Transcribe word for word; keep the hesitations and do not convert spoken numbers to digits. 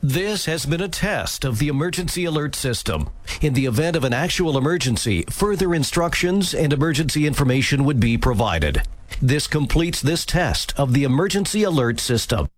This has been a test of the emergency alert system. In the event of an actual emergency, further instructions and emergency information would be provided. This completes this test of the emergency alert system.